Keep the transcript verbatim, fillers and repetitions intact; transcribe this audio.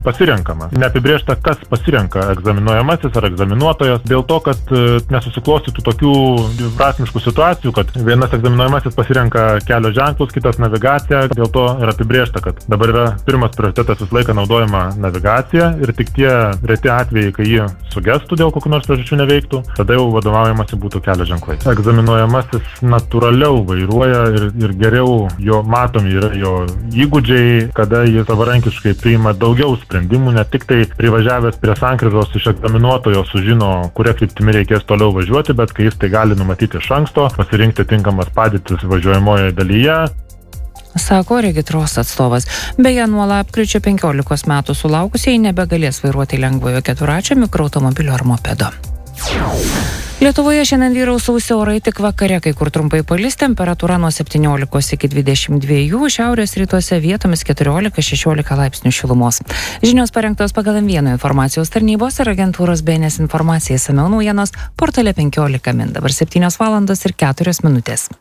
pasirenkama. Neapibrėžta, kas pasirenka egzaminuojamasis ar egzaminuotojas, dėl to, kad nesusiklostytų tokių prasmiškų situacijų, kad vienas egzaminuojamasis pasirenka kelio ženklus, kitas navigaciją, dėl to yra apibrėžta, kad dabar yra pirmas prioritetas visą laiką naudojama navigacija ir tik tie reti atvejai, kai jį sugestų dėl kokių nors priežasčių neveiktų, tada jau vadovaujamasi būtų kelio ženklai. Egzaminuojamasis natūraliau vairuoja ir, ir geriau jo matomi yra jo įgūdžiai, kada jis savarankiškai priima daugiau sprendimų, ne tik tai privažiavęs prie sankryžos iš egzaminuotojo sužino, kuria kryptimi reikės toliau važiuoti, bet kai jis tai gali numatyti iš anksto, pasirinkti tinkamas padėtis važiuojamojoje dalyje. Sako regitros atstovas. Beje, nuo lapkričio penkiolikos metų sulaukusieji nebegalės vairuoti lengvojo keturračio mikroautomobilio ar mopedo. Lietuvoje šiandien vyraus sausi orai, tik vakare, kai kur trumpai palis, temperatūra nuo septyniolikos iki dvidešimt dviejų, šiaurės rytuose vietomis keturiolika šešiolika laipsnių šilumos. Žinios parengtos pagal M vienas informacijos tarnybos ir agentūros B N S informacija, išsamiau naujienos portale penkiolika min. Dabar septynios valandos ir keturios minutės.